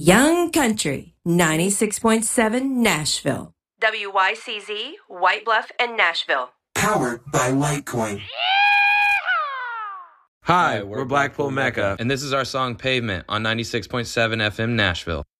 Young Country, 96.7 Nashville. WYCZ, White Bluff, and Nashville. Powered by Litecoin. Hi, we're Blackpool Mecca, and this is our song Pavement on 96.7 FM Nashville.